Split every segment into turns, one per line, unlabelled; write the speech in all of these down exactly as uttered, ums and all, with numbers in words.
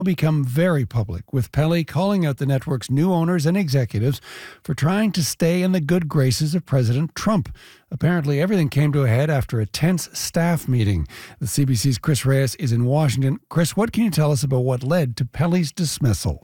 become very public, with Pelly calling out the network's new owners and executives for trying to stay in the good graces of President Trump. Apparently, everything came to a head after a tense staff meeting. The C B C's Chris Reyes is in Washington. Chris, what can you tell us about what led to Pelly's dismissal?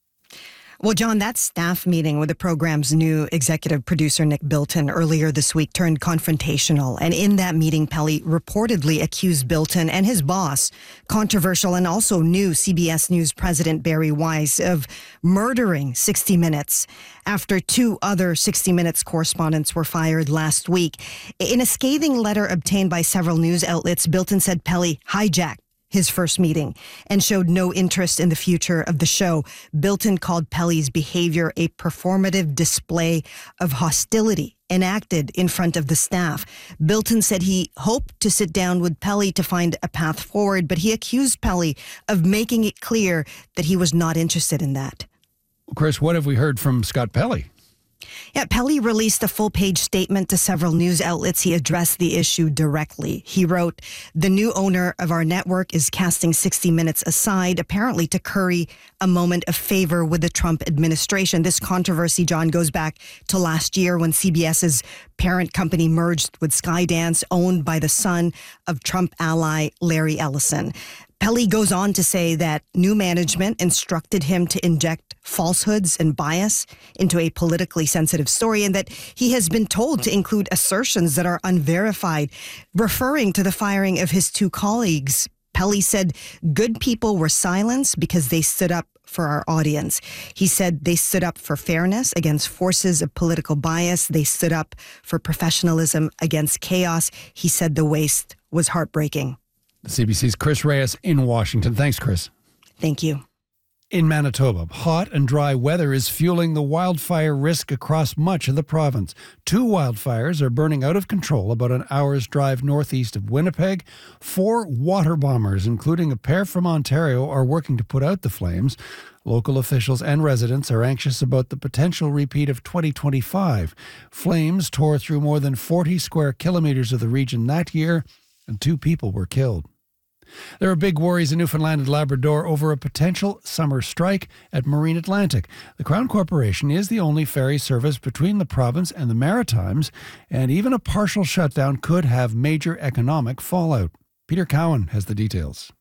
Well, John, that staff meeting with the program's new executive producer, Nick Bilton, earlier this week turned confrontational. And in that meeting, Pelly reportedly accused Bilton and his boss, controversial and also new C B S News president Barry Weiss, of murdering sixty minutes after two other sixty minutes correspondents were fired last week. In a scathing letter obtained by several news outlets, Bilton said Pelly hijacked his first meeting and showed no interest in the future of the show. Bilton called Pelly's behavior a performative display of hostility enacted in front of the staff. Bilton said he hoped to sit down with Pelly to find a path forward, but he accused Pelly of making it clear that he was not interested in that.
Chris, what have we heard from Scott Pelly?
Yeah, Pelly released a full-page statement to several news outlets. He addressed the issue directly. He wrote, "The new owner of our network is casting sixty minutes aside, apparently to curry a moment of favor with the Trump administration." This controversy, John, goes back to last year when CBS's parent company merged with Skydance, owned by the son of Trump ally Larry Ellison. Pelly goes on to say that new management instructed him to inject falsehoods and bias into a politically sensitive story, and that he has been told to include assertions that are unverified, referring to the firing of his two colleagues. Pelly said good people were silenced because they stood up for our audience. He said they stood up for fairness against forces of political bias. They stood up for professionalism against chaos. He said the waste was heartbreaking.
The C B C's Chris Reyes in Washington. Thanks, Chris.
Thank you.
In Manitoba, hot and dry weather is fueling the wildfire risk across much of the province. Two wildfires are burning out of control about an hour's drive northeast of Winnipeg. Four water bombers, including a pair from Ontario, are working to put out the flames. Local officials and residents are anxious about the potential repeat of twenty twenty-five. Flames tore through more than forty square kilometers of the region that year, and two people were killed. There are big worries in Newfoundland and Labrador over a potential summer strike at Marine Atlantic. The Crown Corporation is the only ferry service between the province and the Maritimes, and even a partial shutdown could have major economic fallout. Peter Cowan has the details.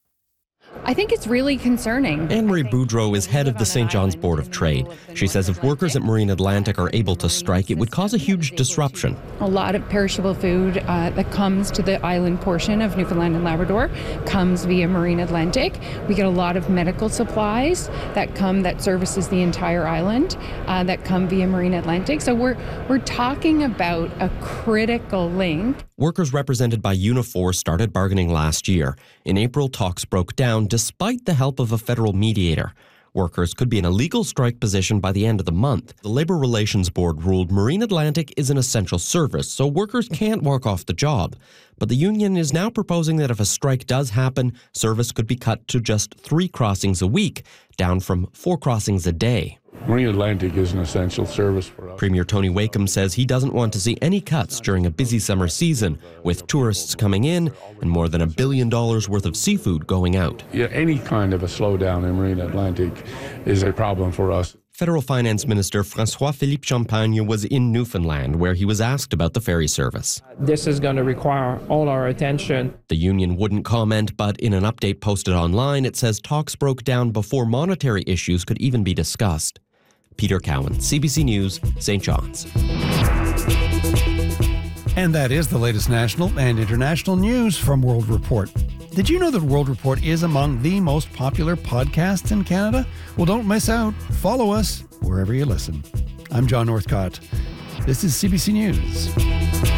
I think it's really concerning.
Anne-Marie Boudreau is head of the Saint John's Board of Trade. She says if workers at Marine Atlantic are able to strike, it would cause a huge disruption.
A lot of perishable food uh, that comes to the island portion of Newfoundland and Labrador comes via Marine Atlantic. We get a lot of medical supplies that come that services the entire island uh, that come via Marine Atlantic. So we're we're talking about a critical link.
Workers represented by Unifor started bargaining last year. In April, talks broke down despite the help of a federal mediator. Workers could be in a legal strike position by the end of the month. The Labour Relations Board ruled Marine Atlantic is an essential service, so workers can't walk off the job. But the union is now proposing that if a strike does happen, service could be cut to just three crossings a week, down from four crossings a day.
Marine Atlantic is an essential service for us.
Premier Tony Wakeham says he doesn't want to see any cuts during a busy summer season, with tourists coming in and more than a billion dollars worth of seafood going out.
Yeah, any kind of a slowdown in Marine Atlantic is a problem for us.
Federal Finance Minister François-Philippe Champagne was in Newfoundland, where he was asked about the ferry service.
This is going to require all our attention.
The union wouldn't comment, but in an update posted online, it says talks broke down before monetary issues could even be discussed. Peter Cowan, C B C News, Saint John's.
And that is the latest national and international news from World Report. Did you know that World Report is among the most popular podcasts in Canada? Well, don't miss out. Follow us wherever you listen. I'm John Northcott. This is C B C News.